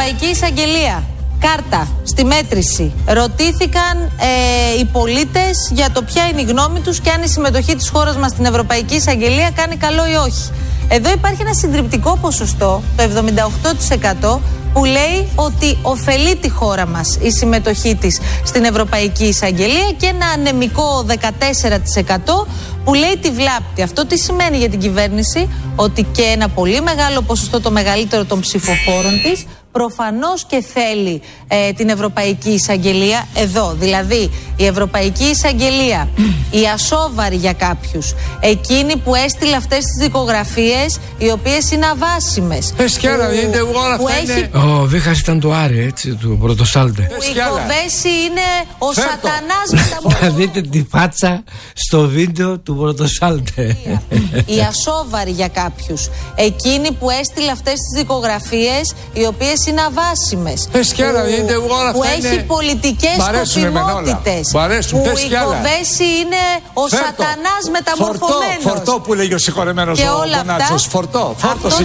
Ευρωπαϊκή Εισαγγελία. Κάρτα στη μέτρηση. Ρωτήθηκαν οι πολίτες για το ποια είναι η γνώμη τους και αν η συμμετοχή της χώρας μας στην Ευρωπαϊκή Εισαγγελία κάνει καλό ή όχι. Εδώ υπάρχει ένα συντριπτικό ποσοστό, το 78%, που λέει ότι ωφελεί τη χώρα μας η συμμετοχή της στην Ευρωπαϊκή Εισαγγελία και ένα ανεμικό 14% που λέει τη βλάπτει. Αυτό τι σημαίνει για την κυβέρνηση? Ότι και ένα πολύ μεγάλο ποσοστό, το μεγαλύτερο των ψηφοφόρων της, προφανώς και θέλει την Ευρωπαϊκή Εισαγγελία εδώ. Δηλαδή η Ευρωπαϊκή Εισαγγελία, η ασόβαρη για κάποιους, εκείνη που έστειλε αυτές τις δικογραφίες οι οποίες είναι αβάσιμες, που έχει... Ο Βίχας ήταν του Άρη, έτσι, του Πρωτοσάλτε. Που η Κοβέση είναι ο σατανάς μεταμορφωμένος. Να δείτε τη φάτσα στο βίντεο του Πρωτοσάλτε. Η ασόβαρη για κάποιους, εκείνη που έστειλε αυτές τις δικογραφίες οι οποίες είναι αβάσιμες, που έχει πολιτικές σκοπιμότητες, που η Κοβέση είναι ο σατανάς μεταμορφωμένος. Φορτό που λέγει ο συγχωρεμένος ο Μπονάτσος. Φορτό.